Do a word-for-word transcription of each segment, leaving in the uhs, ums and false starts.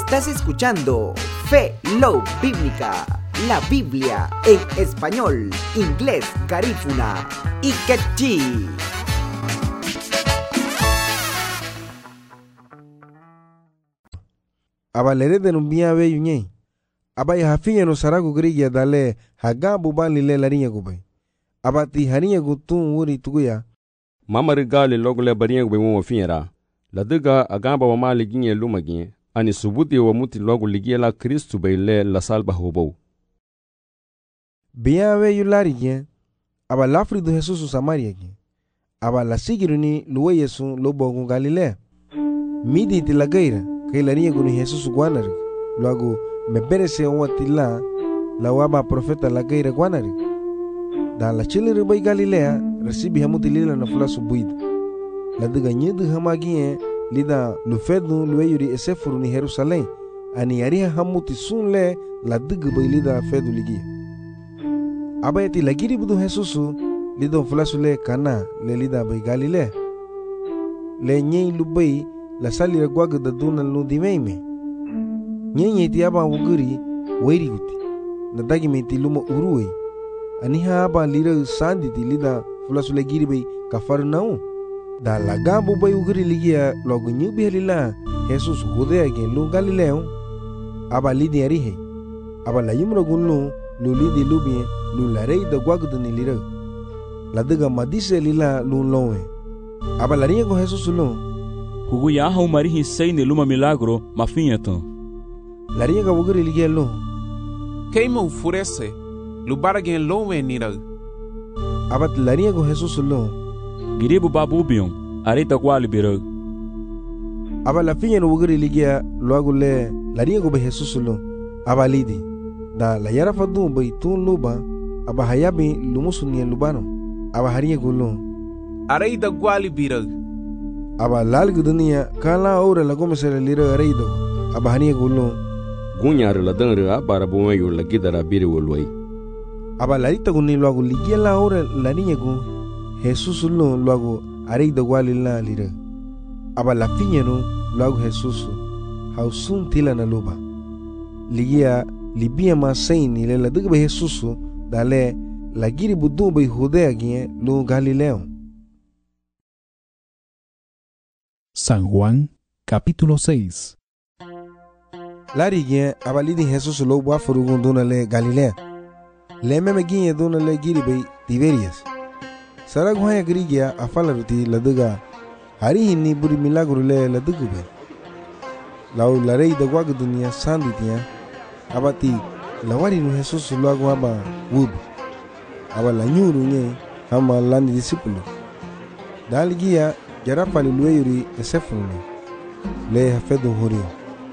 Estás escuchando Fe Love Bíblica, la Biblia en español, inglés, garífuna y quechí. Abalere de numbia be yunye. Abay hafinya no saragu griya dale hagabu bali le larinya gubay. Abati harinya gutun wuri tuguya. Mama rigali logule barinya gubay mo finyara. La diga agamba wa mali ginye luma ginye. Ani subuti wa muti logu ligia la Kristu bay le la salba hobo. Biya we yulari gen. Aba lafri do Jesusu Samaria gen. Aba la sigiruni luwe Yesu lobo Galilea. Midi ti la gaira. Kay larinya guni Jesusu guanarig. Luego me perece un atila la waba profeta la gaira guanarig. Da la chile bay Galilea recibi hamutilila na fula subuida. La diga nyedu hamagie lida lufedu lueyuri esefuru ni Jerusalem ani ariha hamuti sunle la diga bay lida fedu ligia. Abayati lagiri budu Jesusu lido fulasule kana le lida bay Galilea. Le nyei lubay la salira guaga da duna ludimeime. Nyei nyei ti aba wuguri wairi guti. Na dagi meti luma uruwe. Aniha aba lira sandi ti lida fulasule giri bay Kafarnaum. Da la gambo bay uguri ligia logo nyubi halila Jesus gudea gen lu Galileo. Aba lidi arihe. Aba la yumra gunlu lu lidi lubie lu la rei da guaga ni lira. La diga madise lila lu lowe. Aba la rinha com Jesus lu. Hugu ya hau marihi sei ne luma milagro mafinhaton. La rinha com uguri ligia lu. Keima ufurece. Lu baragen lowe nira. Aba la rinha com Jesus lu. Giribu babubion, areta quali birag. Aba la finha no uguri ligia logo le la rinha com Jesus lu. Aba lidi. Da la yara fadu bay tun luba. Aba hayabi lumusunia lubano. Aba harinha com lu. Areida guali birag. Aba lalgu dunia kala ora la gome sere lira areido. Aba harinha com lu. Gunyar la danra para bome yo la gidara biri wolway. Aba larita guni logo ligia la ora la rinha com Jesus lu logo areido guali la lira. Aba la finha no logo Jesus hausun tila na luba. Ligia libia ma saini le la diga Jesus dale la giri budu bay Judea gien lu Galileo. San Juan, capítulo seis. Lari gien abalidi Jesus lo wa furugun duna le Galilea. Le meme gien duna le giri bay Tiberias. Sara guhaya grigia afala ruti la diga hari hinni buri milagro le la diga bay. Lau la rei da guaga dunia sanditia abati la wari no Jesus lo agua ba wub. Aba la nyuru nye hama lani disipulu. Dalgia jarapa li lueyuri esefunu le hafedu huri.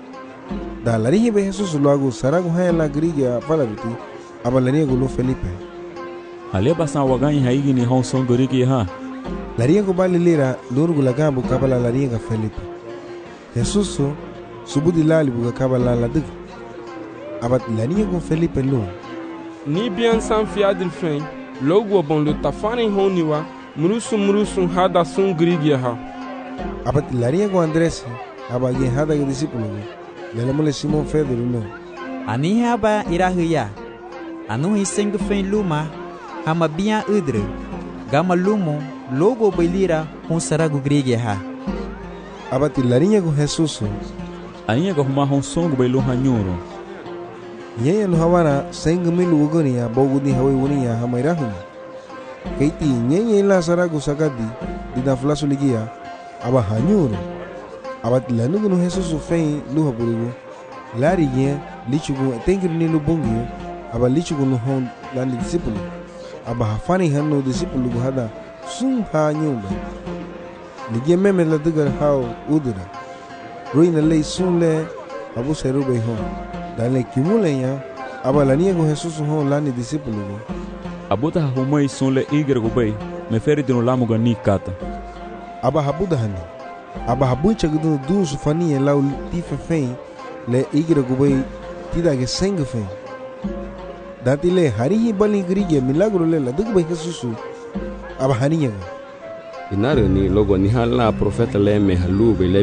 Da la rihi be Jesus lo agu sara guhaya la grigia afala ruti aba la riego lo Felipe. Ale basan waganyi haigi ni hon son goriki ha. La riego bali lira lurgu la gambu kabala la riega Felipe. Jesus subudi lali buga kabala la dig. Abat la riego Felipe lo. Ni bien san fiadil fen logo bon lo tafani honiwa murusu murusu hada sun grigia ha. Abat la riego Andres aba gen hada ge discípulo. Le lamole Simon Pedro lo. Ani aba irahuya. Anu hiseng fen luma hama biya udre. Gama lumo logo belira hon saragu grigia ha. Abat la riego Jesus. Ainha go huma hon songo belu hanyuro. Yeye no hawana senga milu ugonia bogudi hawe wunia hamairahuni. Keiti nyenye la saragu sagadi dina flasu ligia aba hanyuru. Abat lanugu no Jesus fei luha burigu. Lari yen lichugu tengiri ni lubungi aba lichugu no hon lani disipulu. Aba hafani hanno disipulu hada sum ha nyumba. Ligia meme la digar hao udura. Ruina lei sunle abu serube hon. Dale kimule ya aba la niego Jesus hon lani disipulu. Abuta humai son le igre go bay me feri dino lamu gani kata. Aba habuda hani. Aba habucha gudu du sufani lau tife fein le igre go bay tida ge senga fein. Dati le harihi bali grigia milagro le la digba Jesus. Aba haniya. Inare ni logo ni hala profeta le me halu be le